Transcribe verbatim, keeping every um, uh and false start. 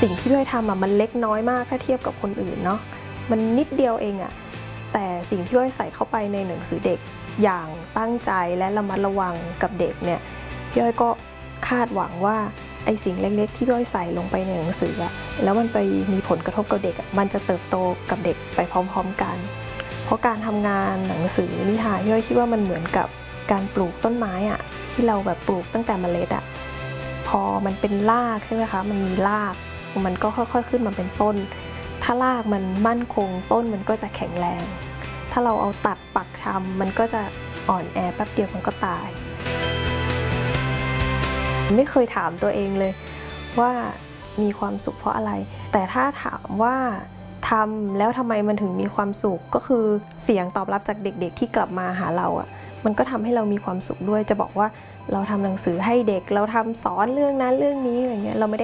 สิ่งที่พี่อ้อยทำอ่ะมันเล็กน้อยมากถ้าเทียบกับคนอื่นเนาะมันนิดเดียวเองอ่ะแต่สิ่งที่พี่อ้อยใส่เข้าไปในหนังสือเด็กอย่างตั้งใจและระมัดระวังกับเด็กเนี่ยพี่อ้อยก็คาดหวังว่าไอ้สิ่งเล็กๆที่พี่อ้อยใส่ลงไปในหนังสืออะแล้วมันไปมีผลกระทบกับเด็กมันจะเติบโตกับเด็กไปพร้อมๆกันเพราะการทำงานหนังสือนิทานพี่อ้อยคิดว่ามันเหมือนกับการปลูกต้นไม้อะที่เราแบบปลูกตั้งแต่เมล็ดอะพอมันเป็นรากใช่ไหมคะมันมีรากมันก็ค่อยๆขึ้นมาเป็นต้นถ้ารากมันมั่นคงต้นมันก็จะแข็งแรงถ้าเราเอาตัดปักชำมันก็จะอ่อนแอแป๊บเดียวมันก็ตายไม่เคยถามตัวเองเลยว่ามีความสุขเพราะอะไรแต่ถ้าถามว่าทำแล้วทำไมมันถึงมีความสุขก็คือเสียงตอบรับจากเด็กๆที่กลับมาหาเราอ่ะมันก็ทำให้เรามีความสุขด้วยจะบอกว่าเราทำหนังสือให้เด็กเราทำสอนเรื่องนั้นเรื่องนี้อะไรเงี้ยเราไม่ได้